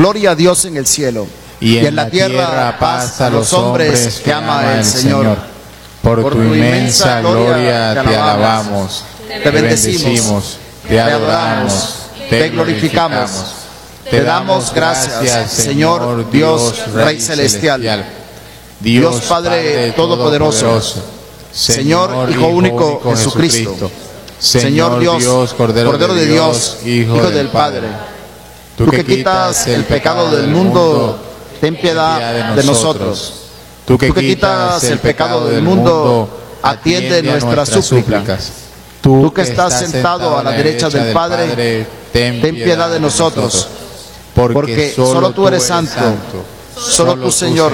Gloria a Dios en el cielo. Y en la tierra paz a los hombres que ama el Señor. Por tu inmensa gloria te alabamos, te bendecimos, te adoramos, te glorificamos. Te damos gracias, Señor Dios, Rey celestial, Dios Padre todopoderoso, Señor Hijo único Jesucristo, Señor Dios, Cordero de Dios, Hijo del Padre. Tú que quitas el pecado del mundo, ten piedad de nosotros. Tú que quitas el pecado del mundo, atiende nuestras súplicas. Tú que estás sentado a la derecha del Padre, ten piedad de nosotros. Porque solo tú eres santo, solo tú, Señor,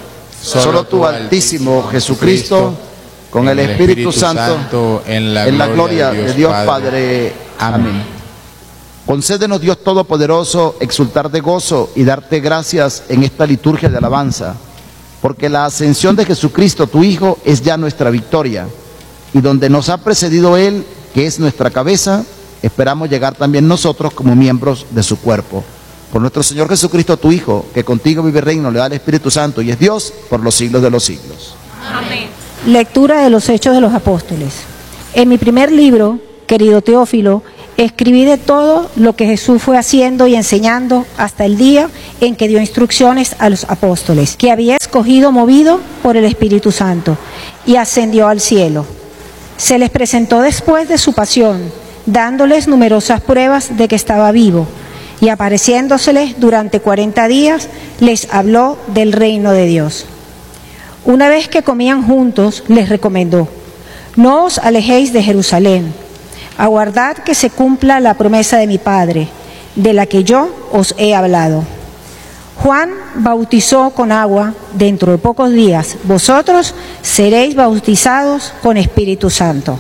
solo tú, Altísimo Jesucristo, con el Espíritu Santo, en la gloria de Dios Padre. Amén. Concédenos, Dios Todopoderoso, exultar de gozo y darte gracias en esta liturgia de alabanza, porque la ascensión de Jesucristo, tu Hijo, es ya nuestra victoria, y donde nos ha precedido Él, que es nuestra cabeza, esperamos llegar también nosotros como miembros de su cuerpo. Por nuestro Señor Jesucristo, tu Hijo, que contigo vive y reina, le da el Espíritu Santo y es Dios por los siglos de los siglos. Amén. Lectura de los Hechos de los Apóstoles. En mi primer libro, querido Teófilo, escribí de todo lo que Jesús fue haciendo y enseñando hasta el día en que dio instrucciones a los apóstoles, que había escogido movido por el Espíritu Santo, y ascendió al cielo. Se les presentó después de su pasión, dándoles numerosas pruebas de que estaba vivo, y apareciéndoseles durante 40 días, les habló del reino de Dios. Una vez que comían juntos, les recomendó: no os alejéis de Jerusalén, aguardad que se cumpla la promesa de mi Padre, de la que yo os he hablado. Juan bautizó con agua, dentro de pocos días vosotros seréis bautizados con Espíritu Santo.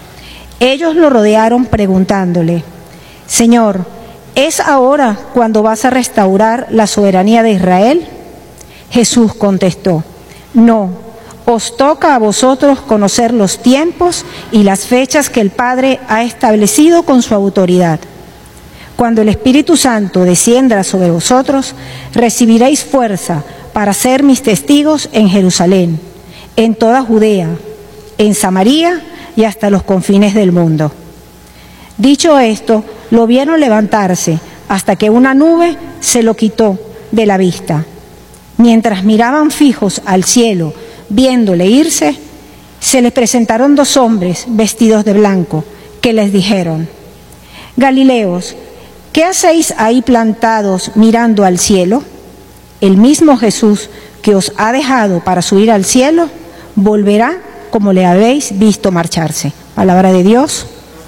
Ellos lo rodearon preguntándole: Señor, ¿es ahora cuando vas a restaurar la soberanía de Israel? Jesús contestó: no, os toca a vosotros conocer los tiempos y las fechas que el Padre ha establecido con su autoridad. Cuando el Espíritu Santo descienda sobre vosotros, recibiréis fuerza para ser mis testigos en Jerusalén, en toda Judea, en Samaria y hasta los confines del mundo. Dicho esto, lo vieron levantarse hasta que una nube se lo quitó de la vista. Mientras miraban fijos al cielo, viéndole irse, se les presentaron dos hombres vestidos de blanco, que les dijeron: Galileos, ¿qué hacéis ahí plantados mirando al cielo? El mismo Jesús que os ha dejado para subir al cielo, volverá como le habéis visto marcharse. Palabra de Dios.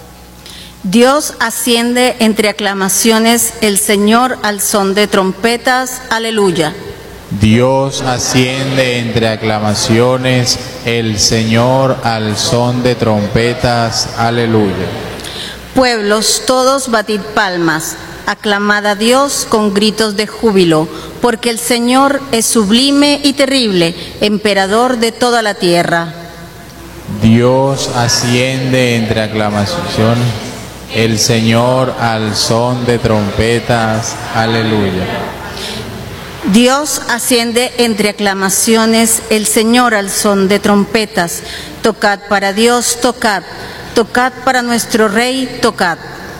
Dios asciende entre aclamaciones, el Señor al son de trompetas. Aleluya. Dios asciende entre aclamaciones, el Señor al son de trompetas. Aleluya. Pueblos, todos batid palmas, aclamad a Dios con gritos de júbilo, porque el Señor es sublime y terrible, emperador de toda la tierra. Dios asciende entre aclamaciones, el Señor al son de trompetas. Aleluya. Dios asciende entre aclamaciones, el Señor al son de trompetas. Tocad para Dios, tocad, tocad para nuestro Rey, tocad.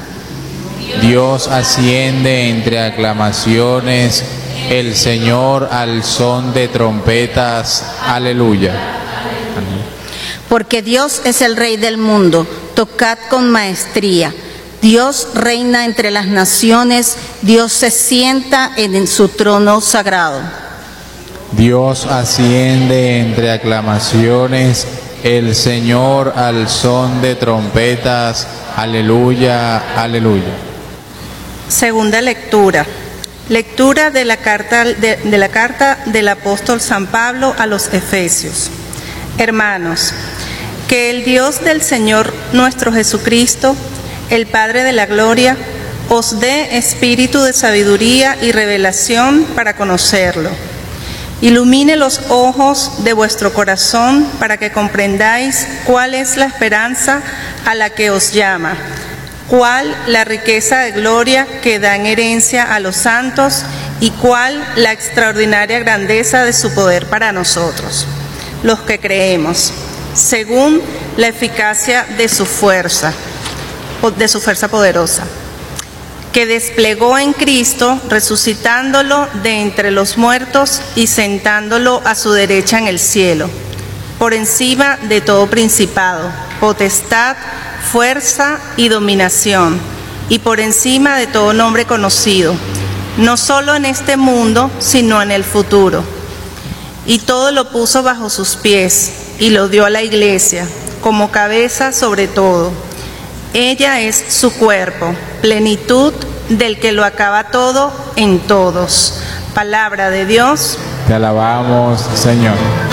Dios asciende entre aclamaciones, el Señor al son de trompetas. Aleluya. Amén. Porque Dios es el Rey del mundo, tocad con maestría. Dios reina entre las naciones, Dios se sienta en su trono sagrado. Dios asciende entre aclamaciones, el Señor al son de trompetas. Aleluya, aleluya. Segunda lectura. Lectura de la carta del apóstol San Pablo a los Efesios. Hermanos, que el Dios del Señor nuestro Jesucristo, el Padre de la gloria, os dé espíritu de sabiduría y revelación para conocerlo. Ilumine los ojos de vuestro corazón para que comprendáis cuál es la esperanza a la que os llama, cuál la riqueza de gloria que da en herencia a los santos y cuál la extraordinaria grandeza de su poder para nosotros, los que creemos, según la eficacia de su fuerza poderosa, que desplegó en Cristo, resucitándolo de entre los muertos y sentándolo a su derecha en el cielo, por encima de todo principado, potestad, fuerza y dominación, y por encima de todo nombre conocido, no solo en este mundo, sino en el futuro. Y todo lo puso bajo sus pies, y lo dio a la Iglesia, como cabeza sobre todo. Ella es su cuerpo, plenitud del que lo acaba todo en todos. Palabra de Dios. Te alabamos, Señor.